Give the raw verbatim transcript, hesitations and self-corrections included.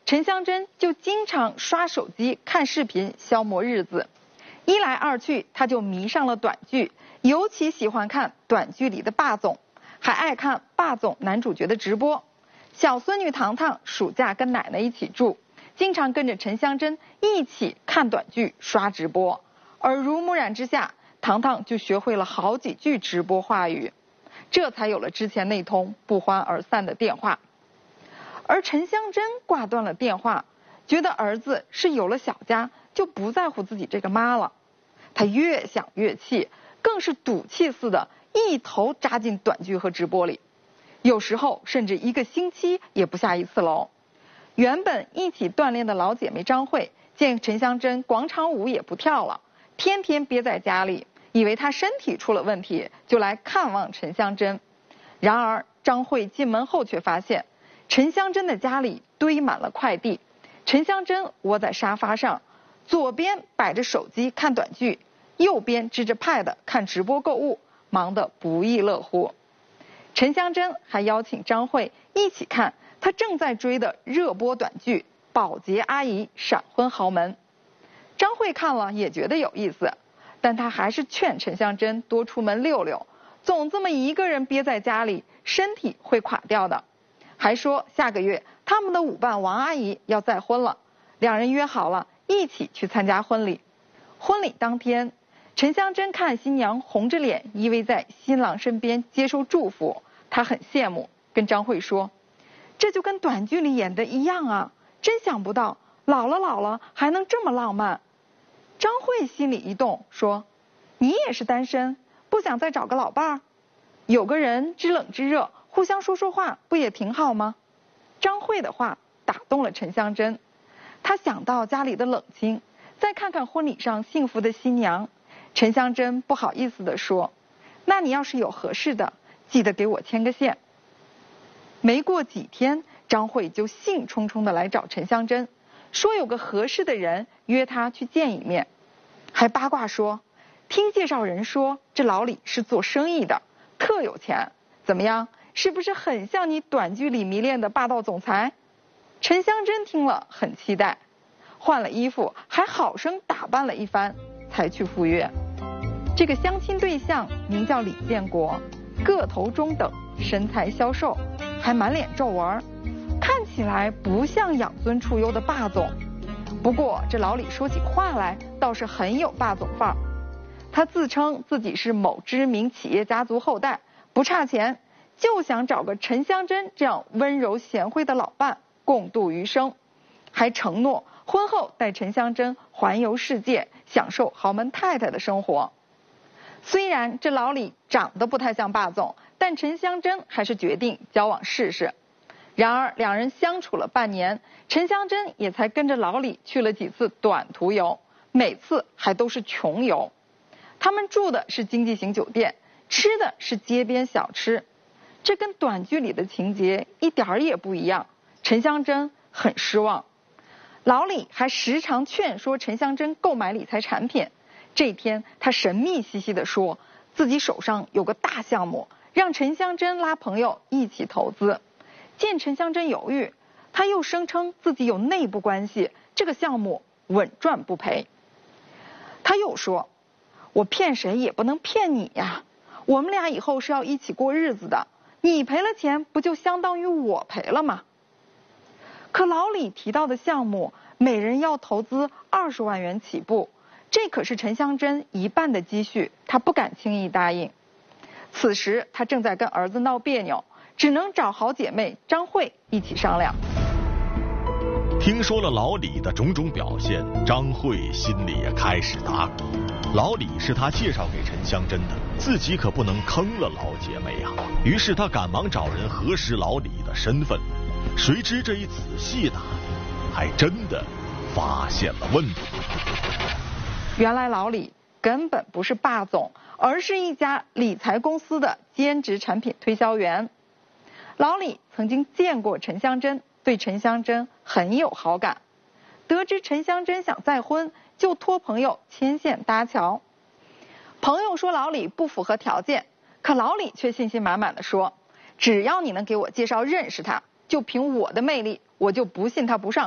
陈香珍就经常刷手机看视频消磨日子。一来二去，他就迷上了短剧，尤其喜欢看短剧里的霸总，还爱看霸总男主角的直播。小孙女糖糖暑假跟奶奶一起住，经常跟着陈香珍一起看短剧刷直播，耳濡目染之下，糖糖就学会了好几句直播话语，这才有了之前那通不欢而散的电话。而陈香珍挂断了电话，觉得儿子是有了小家就不在乎自己这个妈了。他越想越气，更是赌气似的一头扎进短剧和直播里，有时候甚至一个星期也不下一次楼。原本一起锻炼的老姐妹张慧见陈香珍广场舞也不跳了，天天憋在家里，以为她身体出了问题，就来看望陈香珍。然而张慧进门后却发现陈香珍的家里堆满了快递，陈香珍窝在沙发上，左边摆着手机看短剧，右边支着 pad 看直播购物，忙得不亦乐乎。陈香珍还邀请张慧一起看她正在追的热播短剧《保洁阿姨闪婚豪门》。张慧看了也觉得有意思，但她还是劝陈香珍多出门溜溜，总这么一个人憋在家里，身体会垮掉的。还说下个月他们的舞伴王阿姨要再婚了，两人约好了一起去参加婚礼。婚礼当天，陈香珍看新娘红着脸依偎在新郎身边接受祝福，她很羡慕，跟张慧说，这就跟短剧里演的一样啊，真想不到老了老了还能这么浪漫。张慧心里一动，说，你也是单身，不想再找个老伴儿？有个人知冷知热，互相说说话不也挺好吗？张慧的话打动了陈香珍，她想到家里的冷清，再看看婚礼上幸福的新娘，陈香珍不好意思地说，那你要是有合适的，记得给我牵个线。没过几天，张慧就兴冲冲地来找陈香珍，说有个合适的人约她去见一面，还八卦说，听介绍人说这老李是做生意的，特有钱，怎么样，是不是很像你短剧里迷恋的霸道总裁？陈香珍听了很期待，换了衣服还好生打扮了一番才去赴约。这个相亲对象名叫李建国，个头中等，身材消瘦，还满脸皱纹，看起来不像养尊处优的霸总。不过这老李说起话来倒是很有霸总范儿。他自称自己是某知名企业家族后代，不差钱，就想找个陈香珍这样温柔贤惠的老伴共度余生，还承诺婚后带陈香珍环游世界，享受豪门太太的生活。虽然这老李长得不太像霸总，但陈香珍还是决定交往试试。然而两人相处了半年，陈香珍也才跟着老李去了几次短途游，每次还都是穷游。他们住的是经济型酒店，吃的是街边小吃，这跟短剧里的情节一点儿也不一样。陈香珍很失望。老李还时常劝说陈香珍购买理财产品。这天他神秘兮兮地说，自己手上有个大项目，让陈香珍拉朋友一起投资。见陈香珍犹豫，他又声称自己有内部关系，这个项目稳赚不赔。他又说，我骗谁也不能骗你呀，我们俩以后是要一起过日子的，你赔了钱不就相当于我赔了吗？可老李提到的项目每人要投资二十万元起步，这可是陈香珍一半的积蓄，他不敢轻易答应。此时他正在跟儿子闹别扭，只能找好姐妹张慧一起商量。 听说了老李的种种表现，张慧心里也开始打鼓。老李是他介绍给陈香珍的，自己可不能坑了老姐妹啊。于是他赶忙找人核实老李的身份，谁知这一仔细打听，还真的发现了问题。 原来老李根本不是霸总，而是一家理财公司的兼职产品推销员。老李曾经见过陈香珍，对陈香珍很有好感，得知陈香珍想再婚，就托朋友牵线搭桥。朋友说老李不符合条件，可老李却信心满满的说，只要你能给我介绍认识他，就凭我的魅力，我就不信他不上